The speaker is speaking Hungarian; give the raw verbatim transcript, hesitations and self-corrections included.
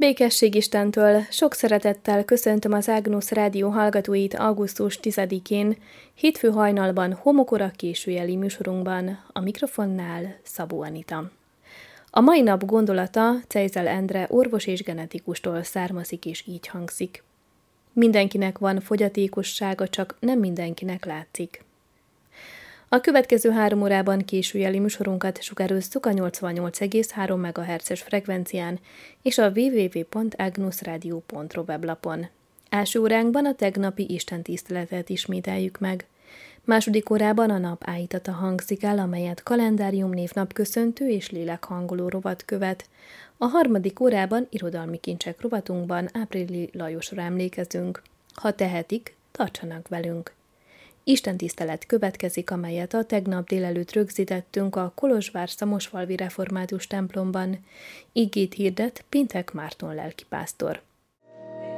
Békesség Istentől, sok szeretettel köszöntöm az Ágnusz Rádió hallgatóit augusztus tizedikén, hétfő hajnalban homokora későjeli műsorunkban, a mikrofonnál Szabó Anita. A mai nap gondolata Czejzel Endre orvos és genetikustól származik és így hangzik. Mindenkinek van fogyatékossága, csak nem mindenkinek látszik. A következő három órában későjeli műsorunkat sugározzuk a nyolcvannyolc egész három megahertzes frekvencián és a double-u double-u double-u pont agnusradio pont ro weblapon. Első óránkban a tegnapi istentiszteletet ismételjük meg. Második órában a nap áhítata hangzik el, amelyet kalendárium névnapköszöntő és lélekhangoló rovat követ. A harmadik órában irodalmi kincsek rovatunkban Áprili Lajosra emlékezünk. Ha tehetik, tartsanak velünk! Istentisztelet következik, amelyet a tegnap délelőtt rögzítettünk a Kolozsvár-Szamosfalvi református templomban. Igét hirdet Pintek Márton lelkipásztor.